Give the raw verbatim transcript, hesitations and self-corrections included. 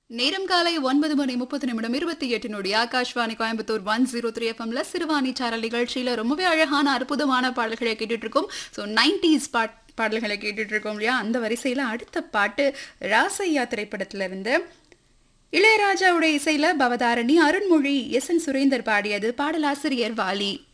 நேரம் காலை ஒன்பது மணி முப்பது நிமிடம் இருபத்தி எட்டு நொடி Akashvani Coimbatore one zero three எஃப்எம்ல சிறுவாணி சாரல் நிகழ்ச்சியில ரொம்பவே அழகான அற்புதமான பாடல்களை கேட்டுட்டு இருக்கோம். ஸோ நைன்டிஸ் பாட் பாடல்களை கேட்டுட்டு இருக்கோம் இல்லையா? அந்த வரிசையில அடுத்த பாட்டு ராசையா திரைப்படத்துல இருந்து இளையராஜாவுடைய இசையில பவதாரணி, அருண்மொழி, எஸ் என் சுரேந்தர் பாடியது. பாடலாசிரியர் வாலி.